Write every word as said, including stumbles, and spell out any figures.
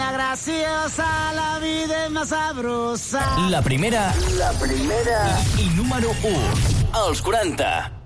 vida graciosa, la vida és més sabrosa. La primera... La primera... I, i número u. Als quaranta.